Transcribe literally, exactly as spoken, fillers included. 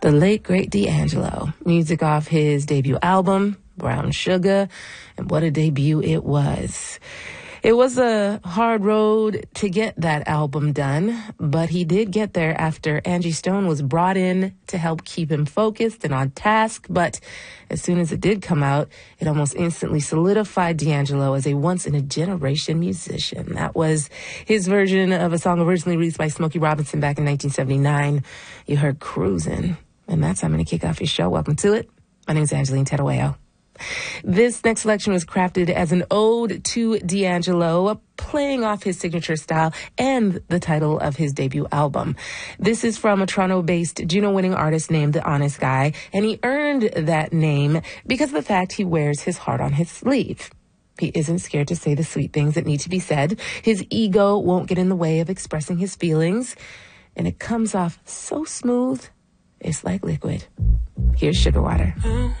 The late, great D'Angelo. Music off his debut album, Brown Sugar, and what a debut it was. It was a hard road to get that album done, but he did get there after Angie Stone was brought in to help keep him focused and on task. But as soon as it did come out, it almost instantly solidified D'Angelo as a once-in-a-generation musician. That was his version of a song originally released by Smokey Robinson back in nineteen seventy-nine. You heard Cruisin', and that's how I'm going to kick off your show. Welcome to it. My name is Angeline Terueo. This next selection was crafted as an ode to D'Angelo, playing off his signature style and the title of his debut album. This is from a Toronto-based Juno-winning artist named The Honest Guy, and he earned that name because of the fact he wears his heart on his sleeve. He isn't scared to say the sweet things that need to be said. His ego won't get in the way of expressing his feelings, and it comes off so smooth, it's like liquid. Here's Sugar Water. Oh.